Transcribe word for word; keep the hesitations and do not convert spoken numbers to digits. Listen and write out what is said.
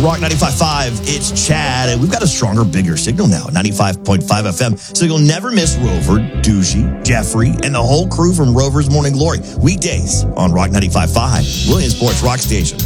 Rock ninety-five point five, it's Chad, and we've got a stronger, bigger signal now, ninety-five point five F M, so you'll never miss Rover, Doogie, Jeffrey, and the whole crew from Rover's Morning Glory, weekdays on Rock ninety-five point five, Williamsport's Rock Station.